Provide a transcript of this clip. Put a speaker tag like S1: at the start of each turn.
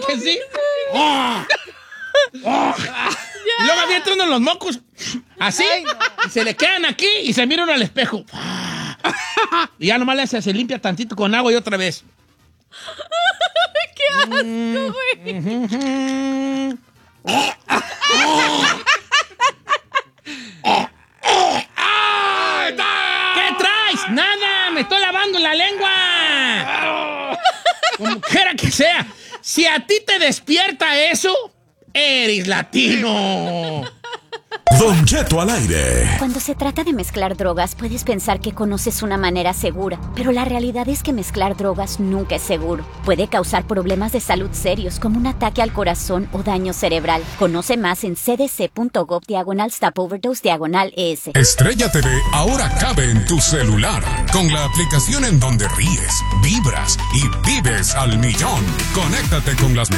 S1: que sí. Y luego avienta uno los mocos. Así. Y se le quedan aquí y se mira uno al espejo. Y ya nomás se limpia tantito con agua y otra vez.
S2: ¡Qué asco, güey!
S1: ¿Qué traes? Nada, me estoy lavando la lengua. Como quiera que sea. Si a ti te despierta eso, eres latino.
S3: Don Cheto al aire.
S4: Cuando se trata de mezclar drogas, puedes pensar que conoces una manera segura, pero la realidad es que mezclar drogas nunca es seguro. Puede causar problemas de salud serios como un ataque al corazón o daño cerebral. Conoce más en cdc.gov/stopoverdose/ES.
S5: Estrella TV ahora cabe en tu celular con la aplicación en donde ríes, vibras y vives al millón. Conéctate con las